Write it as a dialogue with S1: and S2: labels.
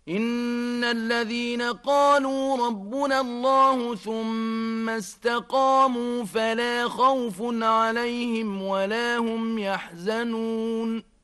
S1: إن الذين قالوا ربنا الله ثم استقاموا فلا خوف عليهم ولا هم يحزنون